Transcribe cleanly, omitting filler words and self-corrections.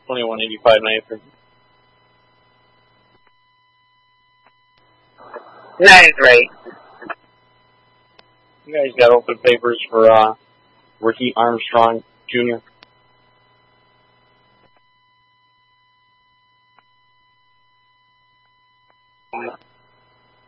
2185 Nathan. 93. You guys got open papers for Ricky Armstrong Jr.?